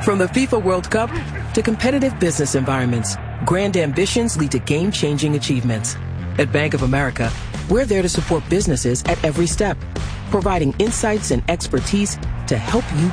From the FIFA World Cup to competitive business environments, grand ambitions lead to game-changing achievements. At Bank of America, we're there to support businesses at every step, providing insights and expertise to help you